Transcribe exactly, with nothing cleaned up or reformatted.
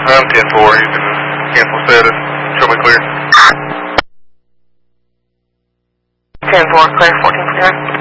I'm ten four. You can cancel status. Show me clear. ten four, clear, fourteen forty-nine.